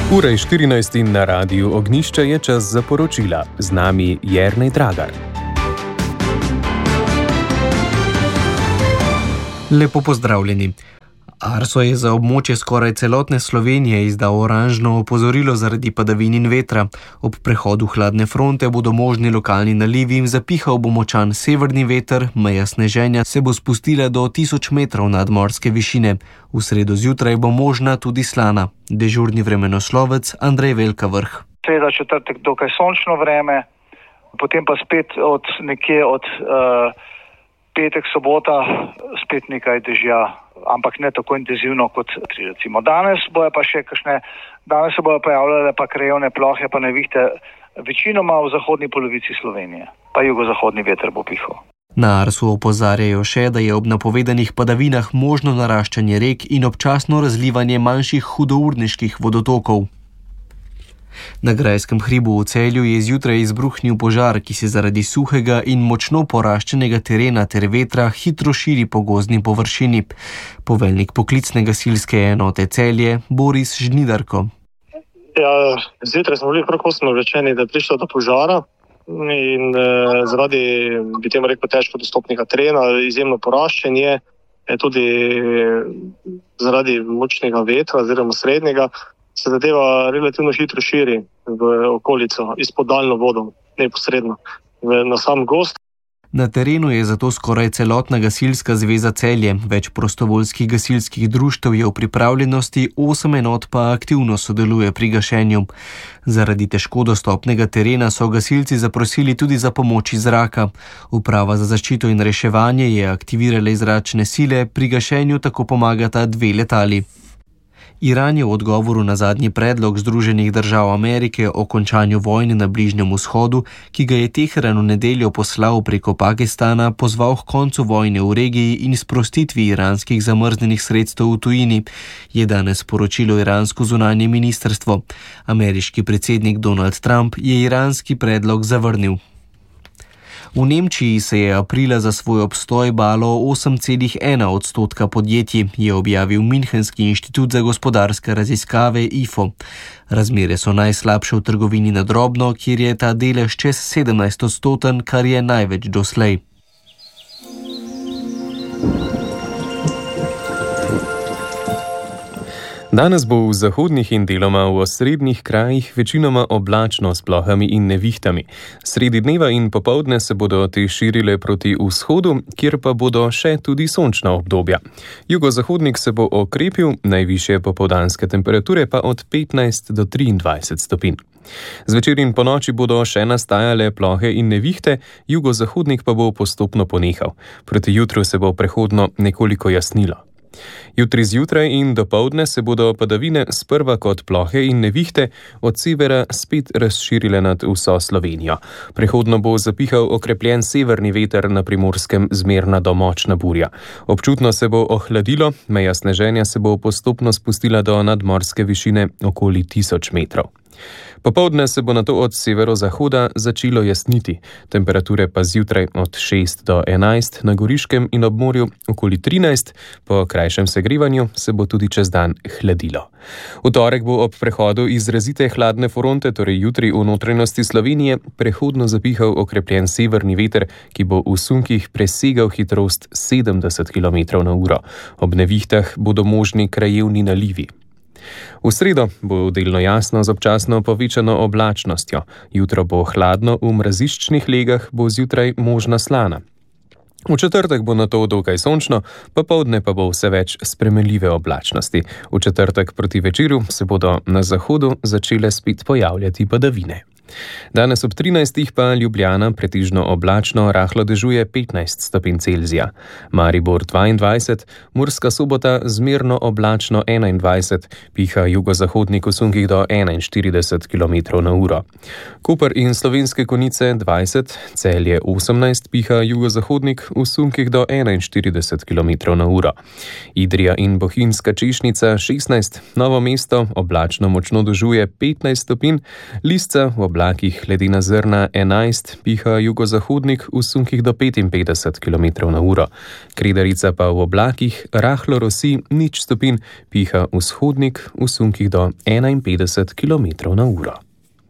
Ura je 14 in na Radiu Ognjišče je čas za poročila. Z nami Jernej Dragar. Lepo pozdravljeni. Arso je za območje skoraj celotne Slovenije izdal oranžno opozorilo zaradi padavin in vetra. Ob prehodu hladne fronte bodo možni lokalni nalivi in zapihal bo močan severni veter, meja sneženja se bo spustila do 1000 metrov nadmorske višine. V sredo zjutraj bo možna tudi slana. Dežurni vremenoslovec Andrej Velkavrh. Sreda, četrtek dokaj sončno vreme, potem pa spet od petek, sobota spet nekaj dežja, ampak ne tako intenzivno kot recimo danes. Danes se bojo pojavljale pa krajevne plohe pa nevihte večinoma v zahodni polovici Slovenije, pa jugozahodni veter bo pihal. Na Arsu opozarjajo še, da je ob napovedanih padavinah možno naraščanje rek in občasno razlivanje manjših hudourniških vodotokov. Na Grajskem hribu v Celju je zjutraj izbruhnil požar, ki se zaradi suhega in močno poraščenega terena ter vetra hitro širi po gozdni površini. Poveljnik poklicne gasilske enote Celje Boris Žnidarko. Zjutraj smo bili prav kosno obveščeni, da je prišlo do požara in zaradi, bi temu rekel, težko dostopnega terena, izjemno poraščen je, tudi zaradi močnega vetra oziroma srednjega, se zadeva relativno hitro širi v okolico, izpod daljno vodo, neposredno, na sam gozd. Na terenu je zato skoraj celotna gasilska zveza Celje, več prostovoljskih gasilskih društev je v pripravljenosti, 8 enot pa aktivno sodeluje pri gašenju. Zaradi težko dostopnega terena so gasilci zaprosili tudi za pomoč iz zraka. Uprava za zaščito in reševanje je aktivirala zračne sile, pri gašenju tako pomagata 2 letali. Iran je v odgovoru na zadnji predlog Združenih držav Amerike o končanju vojne na Bližnjem vzhodu, ki ga je Teheran v nedeljo poslal preko Pakistana, pozval k koncu vojne v regiji in sprostitvi iranskih zamrznjenih sredstev v tujini, je danes sporočilo iransko zunanje ministrstvo. Ameriški predsednik Donald Trump je iranski predlog zavrnil. V Nemčiji se je aprila za svoj obstoj balo 8,1% podjetij, je objavil Münchenski inštitut za gospodarske raziskave IFO. Razmere so najslabše v trgovini na drobno, kjer je ta delež čez 17%, kar je največ doslej. Danes bo v zahodnih in deloma v osrednjih krajih večinoma oblačno s plohami in nevihtami. Sredi dneva in popoldne se bodo te širile proti vzhodu, kjer pa bodo še tudi sončna obdobja. Jugozahodnik se bo okrepil, najvišje popoldanske temperature pa od 15 do 23 stopinj. Zvečer in ponoči bodo še nastajale plohe in nevihte, jugozahodnik pa bo postopno ponehal. Proti jutru se bo prehodno nekoliko jasnilo. Jutri zjutraj in dopoldne se bodo padavine sprva kot plohe in nevihte od severa spet razširile nad vso Slovenijo. Prehodno bo zapihal okrepljen severni veter, na Primorskem zmerna do močna burja. Občutno se bo ohladilo, meja sneženja se bo postopno spustila do nadmorske višine okoli 1000 metrov. Popoldne se bo nato od severozahoda začelo jasniti, temperature pa zjutraj od 6 do 11, na Goriškem in ob morju okoli 13, po krajšem segrevanju se bo tudi čez dan hladilo. V torek bo ob prehodu izrazite hladne fronte, torej jutri v notranjosti Slovenije, prehodno zapihal okrepljen severni veter, ki bo v sunkih presegal hitrost 70 km/h. Ob nevihtah bodo možni krajevni nalivi. V sredo bo delno jasno z občasno povečano oblačnostjo. Jutro bo hladno, v mraziščnih legah bo zjutraj možna slana. V četrtek bo nato dokaj sončno, popoldne pa bo vse več spremenljive oblačnosti. V četrtek proti večeru se bodo na zahodu začele spet pojavljati padavine. Danes ob 13 pa Ljubljana pretežno oblačno, rahlo dežuje 15 stopinj Celzija. Maribor 22, Murska Sobota zmerno oblačno 21, piha jugozahodnik v sunkih do 41 km/h. Koper in Slovenske Konjice 20, Celje 18, piha jugozahodnik v sunkih do 41 km/h. Idrija in Bohinjska Češnica 16, Novo mesto oblačno močno dežuje 15 stopinj, Lisca v oblakih ledena zrna 11, piha jugozahodnik v sunkih do 55 km/h. Kredarica pa v oblakih rahlo rosi 0 stopinj, piha vzhodnik v sunkih do 51 km/h.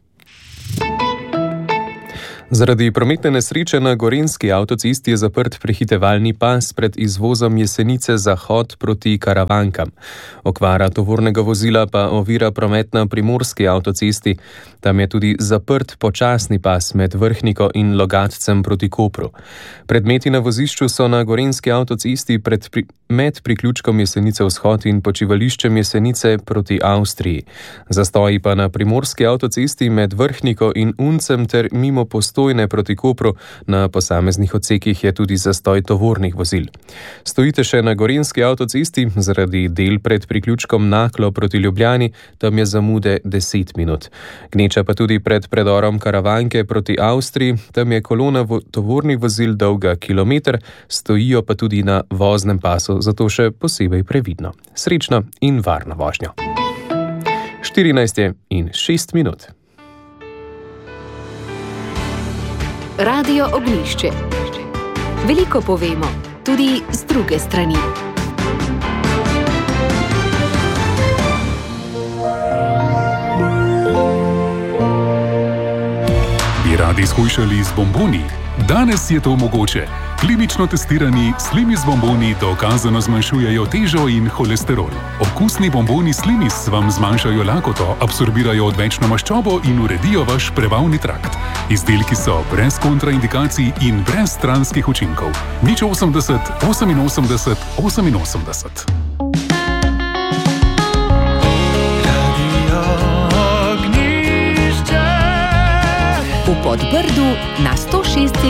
Zaradi prometne nesreče na gorenjski avtocesti je zaprt prehitevalni pas pred izvozom Jesenice zahod proti Karavankam. Okvara tovornega vozila pa ovira promet na primorski avtocesti. Tam je tudi zaprt počasni pas med Vrhniko in Logatcem proti Kopru. Predmeti na vozišču so na gorenjski avtocesti med priključkom Jesenice vzhod in počivališčem Jesenice proti Avstriji. Zastoji pa na primorski avtocesti med Vrhniko in Uncem ter mimo Postojne proti Kopru. Na posameznih odsekih je tudi zastoj tovornih vozil. Stojite še na gorenjski avtocesti zaradi del pred priključkom Naklo proti Ljubljani, tam je zamude 10 minut. Gneča pa tudi pred predorom Karavanke proti Avstriji, tam je kolona tovornih vozil dolga kilometer, stojijo pa tudi na voznem pasu, zato še posebej previdno. Srečno in varno vožnjo. 14:06. Radio Ognjišče. Veliko povemo, tudi z druge strani. Bi radi shujšali z bomboni? Danes je to mogoče. Klinično testirani Slimis bomboni dokazano zmanjšujejo težo in holesterol. Okusni bomboni Slimis vam zmanjšajo lakoto, absorbirajo odvečno maščobo in uredijo vaš prebavni trakt. Izdelki so brez kontraindikacij in brez stranskih učinkov. 080 88 88. V Podbrdu na 106.